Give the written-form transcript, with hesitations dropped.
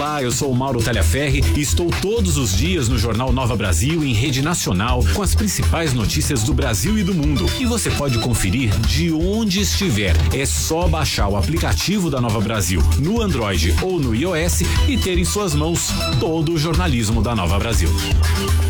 Olá, eu sou o Mauro Talhaferri e estou todos os dias no Jornal Nova Brasil em rede nacional com as principais notícias do Brasil e do mundo. E você pode conferir de onde estiver. É só baixar o aplicativo da Nova Brasil no Android ou no iOS e ter em suas mãos todo o jornalismo da Nova Brasil.